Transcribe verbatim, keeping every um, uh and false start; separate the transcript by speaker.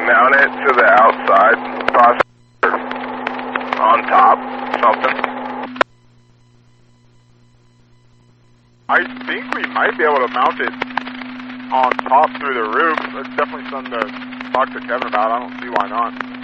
Speaker 1: mount it to the outside, possibly on top, something?
Speaker 2: I think we might be able to mount it on top through the roof. That's definitely something to talk to Kevin about. I don't see why not.